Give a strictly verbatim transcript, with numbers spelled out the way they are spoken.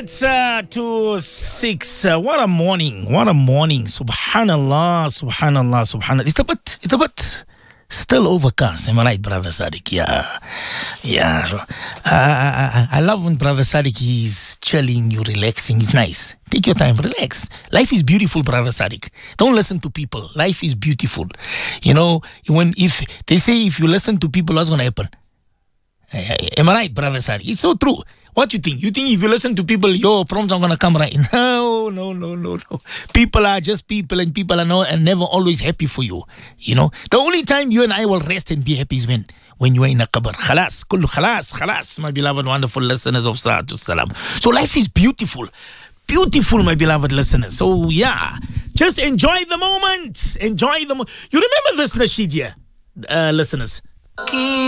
minutes uh, to six. Uh, what a morning. What a morning. Subhanallah, subhanallah, subhanallah. It's a bit, it's a bit still overcast. Am I right, Brother Sadiq? Yeah. Yeah. Uh, I, I love when Brother Sadiq is chilling, you relaxing. It's nice. Take your time, relax. Life is beautiful, Brother Sadiq. Don't listen to people. Life is beautiful. You know, when if they say if you listen to people, what's going to happen? Am I right, Brother Sadiq? It's so true. What you think? You think if you listen to people, your problems are going to come right? No, no, no, no, no. People are just people, and people are not and never always happy for you. You know, the only time you and I will rest and be happy is when when you are in a qabr. Khalas, kullu khalas, khalas, my beloved, wonderful listeners of Salatu Salam. So life is beautiful. Beautiful, my beloved listeners. So yeah, just enjoy the moment. Enjoy the moment. You remember this nasheed here, uh, listeners?